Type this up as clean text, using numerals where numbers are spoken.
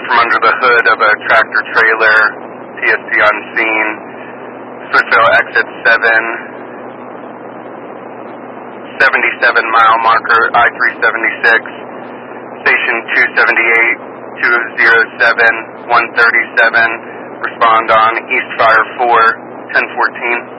from under the hood of a tractor trailer. TSC on scene. Switchville exit 77 mile marker, I-376. Station 278, 207, 137. Respond on East Fire 4, 1014.